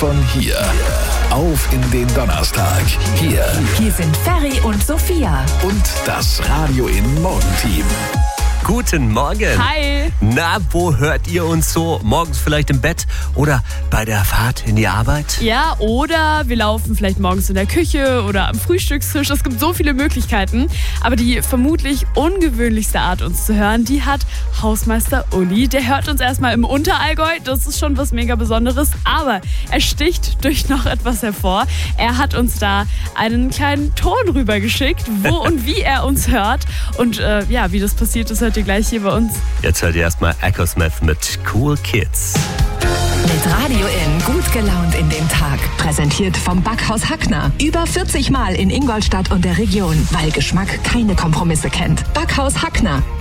von hier. Auf in den Donnerstag. Hier sind Ferry und Sophia. und das Radio in Morgenteam. Guten Morgen. Hi. Na, wo hört ihr uns so? Morgens vielleicht im Bett oder bei der Fahrt in die Arbeit? Ja, oder wir laufen vielleicht morgens in der Küche oder am Frühstückstisch. Es gibt so viele Möglichkeiten. Aber die vermutlich ungewöhnlichste Art, uns zu hören, die hat Hausmeister Uli. Der hört uns erstmal im Unterallgäu. Das ist schon was mega Besonderes. Aber er sticht durch noch etwas hervor. Er hat uns da einen kleinen Ton rübergeschickt, wo und wie er uns hört. Und wie das passiert ist, hört ihr gleich hier bei uns. Jetzt hört ihr erstmal Echo Smith mit Cool Kids. Mit Radio In gut gelaunt in den Tag. Präsentiert vom Backhaus Hackner. Über 40 Mal in Ingolstadt und der Region, weil Geschmack keine Kompromisse kennt. Backhaus Hackner.